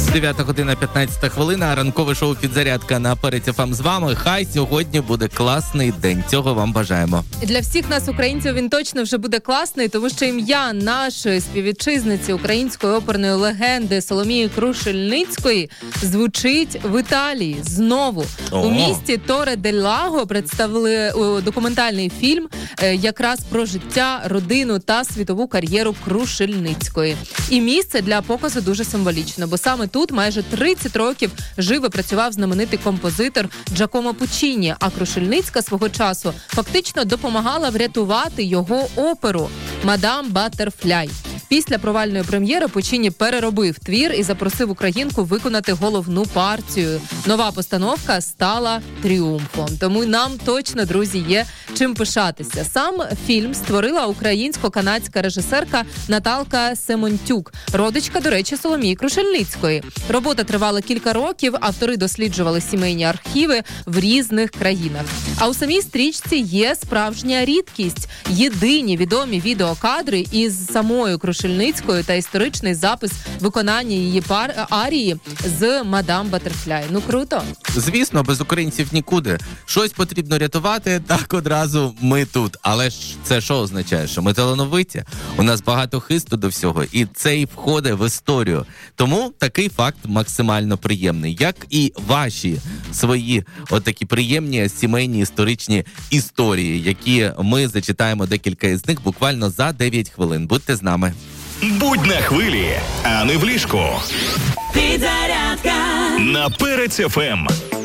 9 година 15 хвилина, ранкове шоу «Підзарядка» на Перець ФМ з вами. Хай сьогодні буде класний день. Цього вам бажаємо. Для всіх нас, українців, він точно вже буде класний, тому що ім'я нашої співвітчизниці, української оперної легенди Соломії Крушельницької звучить в Італії знову. У місті Торе-дель-Лаго представили документальний фільм якраз про життя, родину та світову кар'єру Крушельницької. І місце для показу дуже символічно, бо саме тут майже 30 років жив і працював знаменитий композитор Джакомо Пуччіні, а Крушельницька свого часу фактично допомагала врятувати його оперу «Мадам Баттерфляй». Після провальної прем'єри Пуччіні переробив твір і запросив українку виконати головну партію. Нова постановка стала тріумфом. Тому нам точно, друзі, є чим пишатися. Сам фільм створила українсько-канадська режисерка Наталка Семонтюк, родичка, до речі, Соломії Крушельницької. Робота тривала кілька років, автори досліджували сімейні архіви в різних країнах. А у самій стрічці є справжня рідкість. Єдині відомі відеокадри із самою Крушельницькою та історичний запис виконання її арії з «Мадам Баттерфляй». Ну, круто. Звісно, без українців нікуди. Щось потрібно рятувати, так одразу ми тут. Але ж це що означає? Що ми талановиті? У нас багато хисту до всього, і це і входить в історію. Тому такий факт максимально приємний. Як і ваші свої отакі приємні сімейні історичні історії, які ми зачитаємо декілька із них буквально за 9 хвилин. Будьте з нами. Будь на хвилі, а не в ліжку. Підзарядка На Перець ФМ.